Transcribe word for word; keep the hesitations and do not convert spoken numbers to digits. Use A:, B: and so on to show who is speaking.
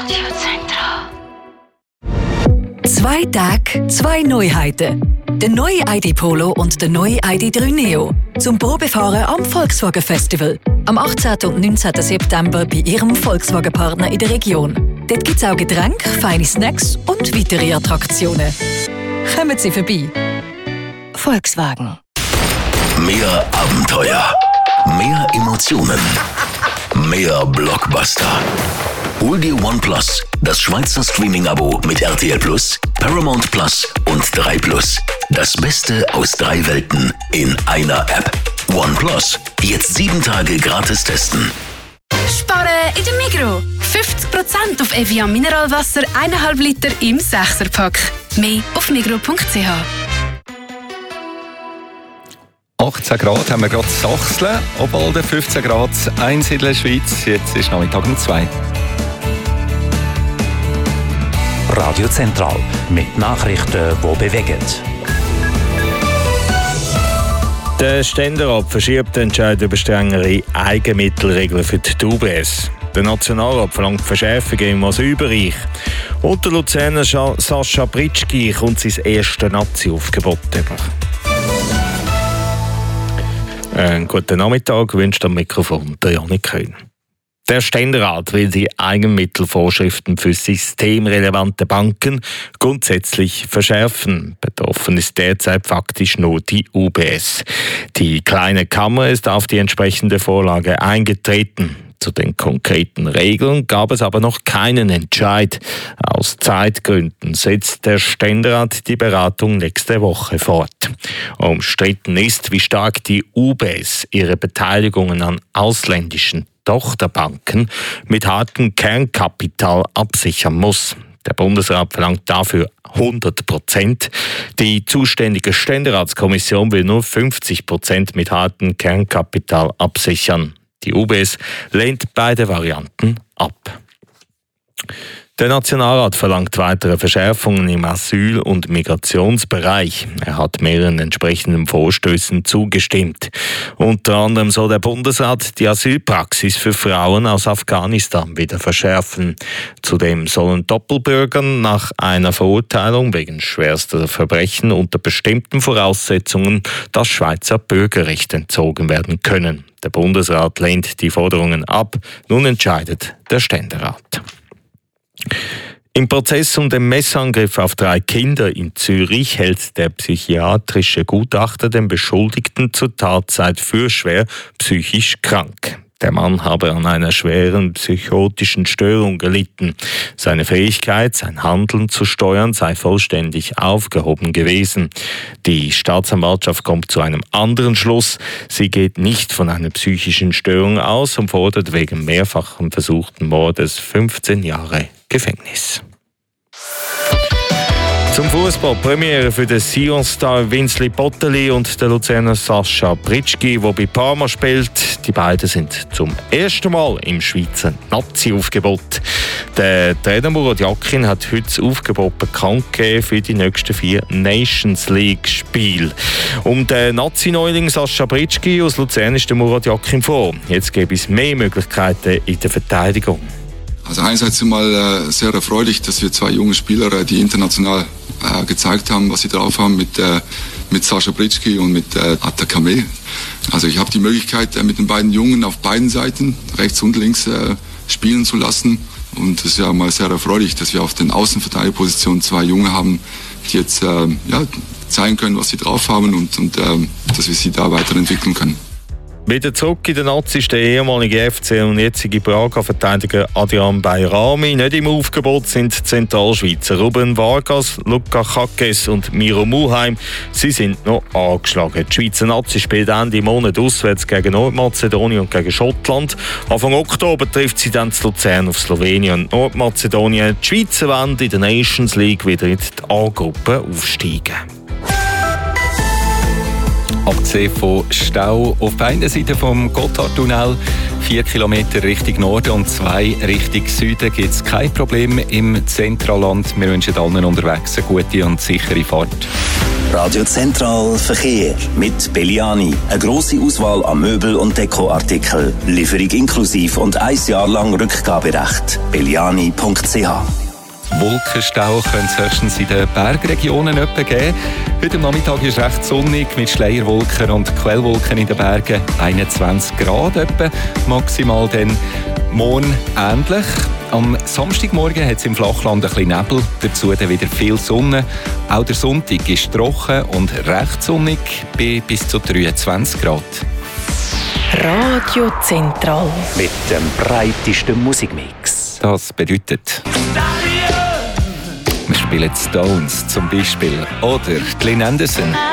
A: Radiozentral. Zwei Tage, zwei Neuheiten. Der neue I D Polo und der neue I D drei Neo. Zum Probefahren am Volkswagen Festival. Am achtzehnten und neunzehnten September bei Ihrem Volkswagen-Partner in der Region. Dort gibt es auch Getränke, feine Snacks und weitere Attraktionen. Kommen Sie vorbei. Volkswagen.
B: Mehr Abenteuer. Mehr Emotionen. Mehr Blockbuster. Hol dir OnePlus, das Schweizer Streaming-Abo mit R T L Plus, Paramount Plus und drei Plus. Das Beste aus drei Welten in einer App. OnePlus. Jetzt sieben Tage gratis testen.
C: Sparen in der Migros. fünfzig Prozent auf Evian Mineralwasser, eineinhalb Liter im Sechser-Pack. Mehr auf migros punkt c h.
D: achtzehn Grad haben wir gerade Sachsen, Obwalden fünfzehn Grad, Einsiedeln in der Schweiz. Jetzt ist Nachmittag um zwei.
E: Radio Zentral mit Nachrichten, die bewegen.
F: Der Ständerat verschiebt den Entscheid über strengere Eigenmittelregeln für die U B S. Der Nationalrat verlangt Verschärfungen im Asylbereich. Und der Luzerner Sascha Britschgi kommt sein erstes Nazi-Aufgebot über. Einen guten Nachmittag wünscht am Mikrofon der Janik Köhn. Der Ständerat will die Eigenmittelvorschriften für systemrelevante Banken grundsätzlich verschärfen. Betroffen ist derzeit faktisch nur die U B S. Die kleine Kammer ist auf die entsprechende Vorlage eingetreten. Zu den konkreten Regeln gab es aber noch keinen Entscheid. Aus Zeitgründen setzt der Ständerat die Beratung nächste Woche fort. Umstritten ist, wie stark die U B S ihre Beteiligungen an ausländischen Tochterbanken mit hartem Kernkapital absichern muss. Der Bundesrat verlangt dafür hundert Prozent. Die zuständige Ständeratskommission will nur fünfzig Prozent mit hartem Kernkapital absichern. Die U B S lehnt beide Varianten ab. Der Nationalrat verlangt weitere Verschärfungen im Asyl- und Migrationsbereich. Er hat mehreren entsprechenden Vorstößen zugestimmt. Unter anderem soll der Bundesrat die Asylpraxis für Frauen aus Afghanistan wieder verschärfen. Zudem sollen Doppelbürgern nach einer Verurteilung wegen schwerster Verbrechen unter bestimmten Voraussetzungen das Schweizer Bürgerrecht entzogen werden können. Der Bundesrat lehnt die Forderungen ab. Nun entscheidet der Ständerat. Im Prozess um den Messerangriff auf drei Kinder in Zürich hält der psychiatrische Gutachter den Beschuldigten zur Tatzeit für schwer psychisch krank. Der Mann habe an einer schweren psychotischen Störung gelitten. Seine Fähigkeit, sein Handeln zu steuern, sei vollständig aufgehoben gewesen. Die Staatsanwaltschaft kommt zu einem anderen Schluss. Sie geht nicht von einer psychischen Störung aus und fordert wegen mehrfachen versuchten Mordes fünfzehn Jahre Gefängnis. Zum Fußball Premiere für den Sion-Star Winsley Botteli und der Luzerner Sascha Britschgi, der bei Parma spielt. Die beiden sind zum ersten Mal im Schweizer Nazi-Aufgebot. Der Trainer Murat Yakin hat heute das Aufgebot bekannt gegeben für die nächsten vier Nations League-Spiele. Um den Nazi-Neuling Sascha Britschgi aus Luzern ist der Murat Yakin vor. Jetzt gäbe es mehr Möglichkeiten in der Verteidigung.
G: Also einerseits mal äh, sehr erfreulich, dass wir zwei junge Spieler, äh, die international äh, gezeigt haben, was sie drauf haben, mit, äh, mit Sascha Britschgi und mit äh, Atakame. Also ich habe die Möglichkeit, äh, mit den beiden Jungen auf beiden Seiten, rechts und links, äh, spielen zu lassen. Und es ist ja mal sehr erfreulich, dass wir auf den Außenverteidigerpositionen zwei Junge haben, die jetzt äh, ja, zeigen können, was sie drauf haben und, und äh, dass wir sie da weiterentwickeln können.
F: Wieder zurück in der Nazi ist der ehemalige F C und jetzige Braga-Verteidiger Adrian Bayrami. Nicht im Aufgebot sind Zentralschweizer Ruben Vargas, Luca Kakes und Miro Muheim. Sie sind noch angeschlagen. Die Schweizer Nazi spielt Ende Monat auswärts gegen Nordmazedonien und gegen Schottland. Anfang Oktober trifft sie dann zu Luzern auf Slowenien und Nordmazedonien. Die Schweizer wollen in der Nations League wieder in die A-Gruppe aufsteigen.
D: Abgesehen von Stau auf beiden Seiten vom Gotthardtunnel, vier Kilometer Richtung Norden und zwei Richtung Süden, gibt es kein Problem im Zentralland. Wir wünschen allen unterwegs eine gute und sichere Fahrt.
H: Radio Zentral Verkehr mit Belliani. Eine grosse Auswahl an Möbel- und Dekoartikeln. Lieferung inklusiv und ein Jahr lang Rückgaberecht. belliani punkt c h.
D: Wolkenstau könnte es höchstens in den Bergregionen etwa geben. Heute Nachmittag ist recht sonnig mit Schleierwolken und Quellwolken in den Bergen. einundzwanzig Grad etwa, maximal dann morgen ähnlich. Am Samstagmorgen hat es im Flachland ein bisschen Nebel, dazu dann wieder viel Sonne. Auch der Sonntag ist trocken und recht sonnig bei bis zu dreiundzwanzig Grad.
I: Radio Zentral
E: mit dem breitesten Musikmix.
D: Das bedeutet, wir spielen Stones zum Beispiel oder Glenn Anderson.